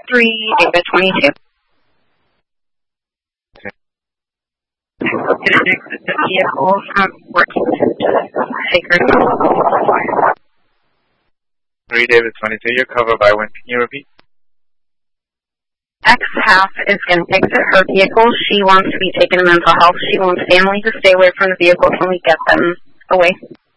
3, David 22. It is exit the vehicle from Workington to Sacred. 3, David 22, you're covered by wind. Can you repeat? X half is going to exit her vehicle. She wants to be taken to mental health. She wants family to stay away from the vehicle. Can we get them away?